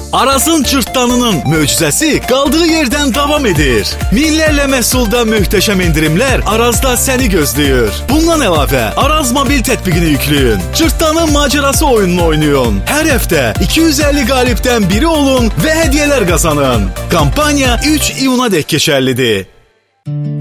Arazın cırtdanının möcüzəsi qaldığı yerdən davam edir. Minlərlə məhsulda möhtəşəm endirimlər Arazda səni gözləyir. Bundan əlavə Araz mobil tətbiqini yükləyin. Cırtdanın macerası oyununu oynayın. Hər həftə 250 qalibdən biri olun və hədiyyələr qazanın. Kampaniya 3 iyuna dək keçərlidir.